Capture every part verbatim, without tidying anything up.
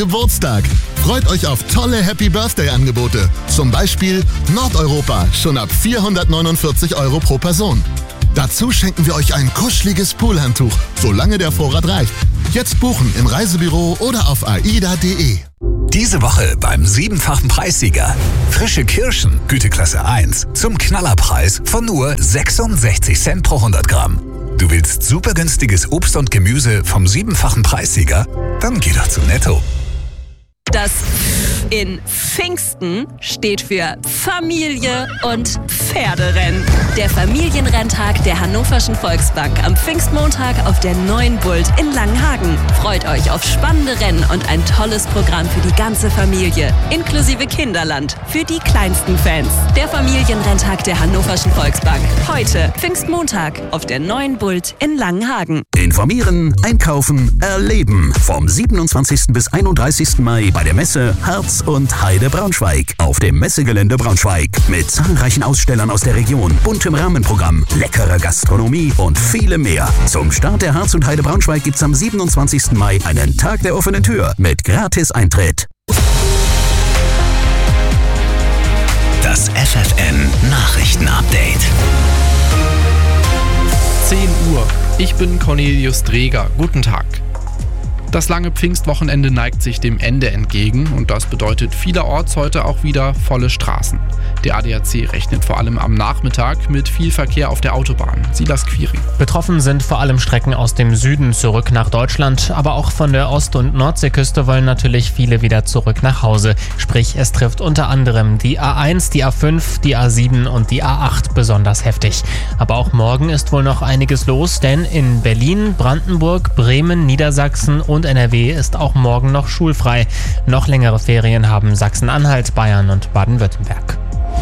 Geburtstag. Freut euch auf tolle Happy Birthday Angebote. Zum Beispiel Nordeuropa, schon ab vierhundertneunundvierzig Euro pro Person. Dazu schenken wir euch ein kuscheliges Poolhandtuch, solange der Vorrat reicht. Jetzt buchen im Reisebüro oder auf aida punkt de. Diese Woche beim siebenfachen Preissieger. Frische Kirschen, Güteklasse eins, zum Knallerpreis von nur sechsundsechzig Cent pro hundert Gramm. Du willst super günstiges Obst und Gemüse vom siebenfachen Preissieger? Dann geh doch zu Netto. Das in Pfingsten steht für Familie und Pferderennen. Der Familienrenntag der Hannoverschen Volksbank am Pfingstmontag auf der neuen Bult in Langenhagen. Freut euch auf spannende Rennen und ein tolles Programm für die ganze Familie, inklusive Kinderland für die kleinsten Fans. Der Familienrenntag der Hannoverschen Volksbank. Heute, Pfingstmontag, auf der neuen Bult in Langenhagen. Informieren, einkaufen, erleben. Vom siebenundzwanzigsten bis einunddreißigsten Mai bei der Messe Harz und Heide Braunschweig. Auf dem Messegelände Braunschweig. Mit zahlreichen Ausstellern aus der Region, buntem Rahmenprogramm, leckerer Gastronomie und vielem mehr. Zum Start der Harz und Heide Braunschweig gibt's am siebenundzwanzigsten Mai einen Tag der offenen Tür mit Gratis-Eintritt. Das F F N Nachrichten-Update. zehn Uhr. Ich bin Cornelius Dreger. Guten Tag. Das lange Pfingstwochenende neigt sich dem Ende entgegen und das bedeutet vielerorts heute auch wieder volle Straßen. Der A D A C rechnet vor allem am Nachmittag mit viel Verkehr auf der Autobahn. Silas Quiring. Betroffen sind vor allem Strecken aus dem Süden zurück nach Deutschland, aber auch von der Ost- und Nordseeküste wollen natürlich viele wieder zurück nach Hause. Sprich, es trifft unter anderem die A eins, die A fünf, die A sieben und die A acht besonders heftig. Aber auch morgen ist wohl noch einiges los, denn in Berlin, Brandenburg, Bremen, Niedersachsen und N R W ist auch morgen noch schulfrei. Noch längere Ferien haben Sachsen-Anhalt, Bayern und Baden-Württemberg.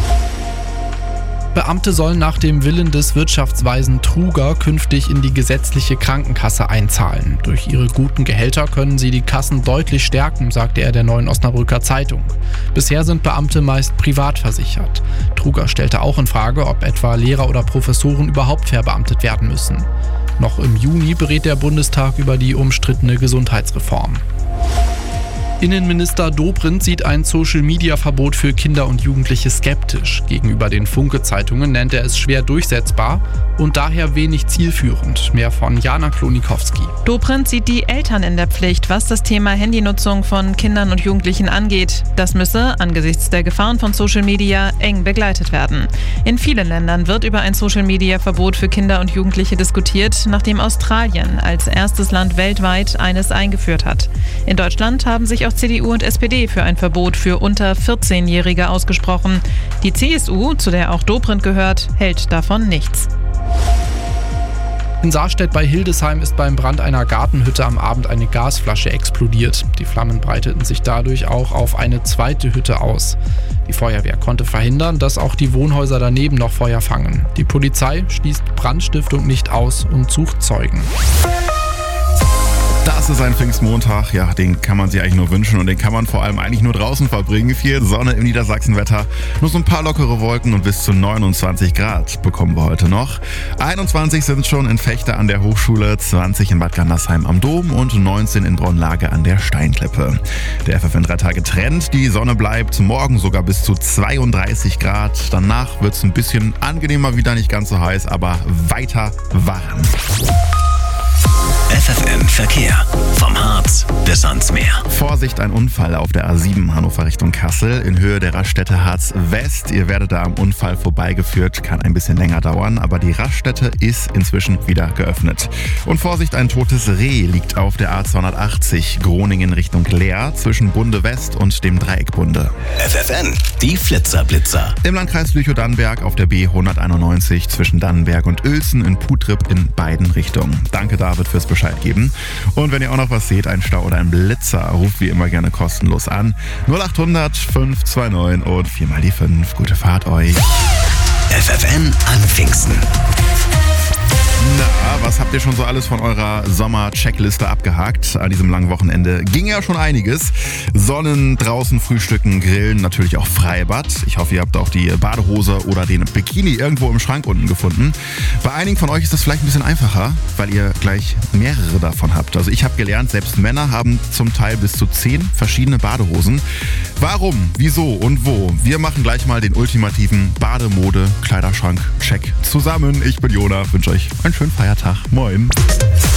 Beamte sollen nach dem Willen des Wirtschaftsweisen Truger künftig in die gesetzliche Krankenkasse einzahlen. Durch ihre guten Gehälter können sie die Kassen deutlich stärken, sagte er der Neuen Osnabrücker Zeitung. Bisher sind Beamte meist privat versichert. Truger stellte auch in Frage, ob etwa Lehrer oder Professoren überhaupt verbeamtet werden müssen. Noch im Juni berät der Bundestag über die umstrittene Gesundheitsreform. Innenminister Dobrindt sieht ein Social-Media-Verbot für Kinder und Jugendliche skeptisch. Gegenüber den Funke-Zeitungen nennt er es schwer durchsetzbar und daher wenig zielführend. Mehr von Jana Klonikowski. Dobrindt sieht die Eltern in der Pflicht, was das Thema Handynutzung von Kindern und Jugendlichen angeht. Das müsse angesichts der Gefahren von Social Media eng begleitet werden. In vielen Ländern wird über ein Social-Media-Verbot für Kinder und Jugendliche diskutiert, nachdem Australien als erstes Land weltweit eines eingeführt hat. In Deutschland haben sich auch C D U und S P D für ein Verbot für unter vierzehnjährige ausgesprochen. Die C S U, zu der auch Dobrindt gehört, hält davon nichts. In Saarstedt bei Hildesheim ist beim Brand einer Gartenhütte am Abend eine Gasflasche explodiert. Die Flammen breiteten sich dadurch auch auf eine zweite Hütte aus. Die Feuerwehr konnte verhindern, dass auch die Wohnhäuser daneben noch Feuer fangen. Die Polizei schließt Brandstiftung nicht aus und sucht Zeugen. Das ist ein Pfingstmontag, ja, den kann man sich eigentlich nur wünschen und den kann man vor allem eigentlich nur draußen verbringen. Viel Sonne im Niedersachsenwetter, nur so ein paar lockere Wolken und bis zu neunundzwanzig Grad bekommen wir heute noch. einundzwanzig sind schon in Vechta an der Hochschule, zwanzig in Bad Gandersheim am Dom und neunzehn in Braunlage an der Steinklippe. Der F F N drei Tage Trend, die Sonne bleibt, morgen sogar bis zu zweiunddreißig Grad. Danach wird es ein bisschen angenehmer, wieder nicht ganz so heiß, aber weiter warm. F F N Verkehr. Vom Harz bis ans Meer. Vorsicht, ein Unfall auf der A sieben Hannover Richtung Kassel in Höhe der Raststätte Harz West. Ihr werdet da am Unfall vorbeigeführt, kann ein bisschen länger dauern, aber die Raststätte ist inzwischen wieder geöffnet. Und Vorsicht, ein totes Reh liegt auf der A zweihundertachtzig Groningen Richtung Leer zwischen Bunde West und dem Dreieck Bunde. F F N, die Flitzerblitzer. Im Landkreis Lüchow-Dannenberg auf der B hunderteinundneunzig zwischen Dannenberg und Uelzen in Putrip in beiden Richtungen. Danke David fürs Bescheid geben. Und wenn ihr auch noch was seht, ein Stau oder ein Blitzer, ruft wie immer gerne kostenlos an. null achthundert fünf zwei neun und viermal die fünf. Gute Fahrt euch. F F N an Pfingsten. Na, was habt ihr schon so alles von eurer Sommer-Checkliste abgehakt? An diesem langen Wochenende ging ja schon einiges. Sonnen, draußen frühstücken, grillen, natürlich auch Freibad. Ich hoffe, ihr habt auch die Badehose oder den Bikini irgendwo im Schrank unten gefunden. Bei einigen von euch ist das vielleicht ein bisschen einfacher, weil ihr gleich mehrere davon habt. Also ich habe gelernt, selbst Männer haben zum Teil bis zu zehn verschiedene Badehosen. Warum, wieso und wo? Wir machen gleich mal den ultimativen Bademode-Kleiderschrank-Check zusammen. Ich bin Jona, wünsche euch einen schönen Feiertag. Moin.